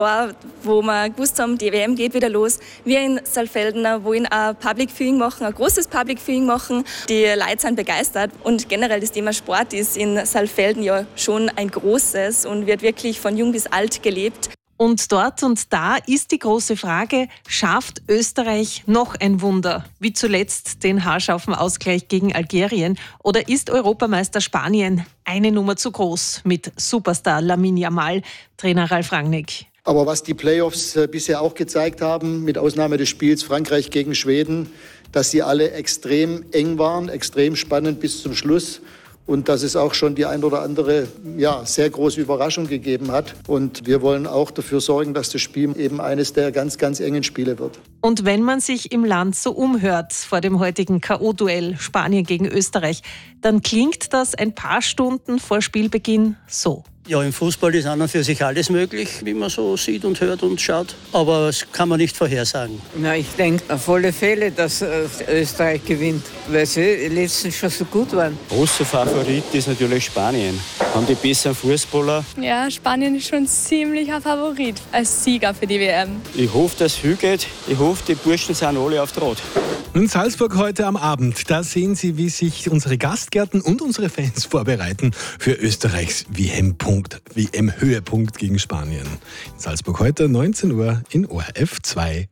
wo wir gewusst haben, die WM geht wieder los. Wir in Saalfelden wollen ein Public Viewing machen, ein großes Public Viewing machen. Die Leute sind begeistert und generell das Thema Sport ist in Saalfelden ja schon ein großes und wird wirklich von jung bis alt gelebt. Und dort und da ist die große Frage, schafft Österreich noch ein Wunder, wie zuletzt den haarscharfen Ausgleich gegen Algerien, oder ist Europameister Spanien eine Nummer zu groß mit Superstar Lamine Yamal, Trainer Ralf Rangnick? Aber was die Playoffs bisher auch gezeigt haben, mit Ausnahme des Spiels Frankreich gegen Schweden, dass sie alle extrem eng waren, extrem spannend bis zum Schluss. Und dass es auch schon die ein oder andere sehr große Überraschung gegeben hat. Und wir wollen auch dafür sorgen, dass das Spiel eben eines der ganz, ganz engen Spiele wird. Und wenn man sich im Land so umhört vor dem heutigen K.O.-Duell Spanien gegen Österreich, dann klingt das ein paar Stunden vor Spielbeginn so. Ja, im Fußball ist an und für sich alles möglich, wie man so sieht und hört und schaut. Aber das kann man nicht vorhersagen. Na, ich denke auf alle Fälle, dass Österreich gewinnt, weil sie letztens schon so gut waren. Großer Favorit ist natürlich Spanien. Haben die besseren Fußballer. Ja, Spanien ist schon ziemlich ein Favorit als Sieger für die WM. Ich hoffe, dass es viel geht. Ich hoffe, die Burschen sind alle auf der Rot. In Salzburg heute am Abend, da sehen Sie, wie sich unsere Gastgärten und unsere Fans vorbereiten für Österreichs WM-Höhepunkt gegen Spanien. In Salzburg heute 19 Uhr in ORF 2.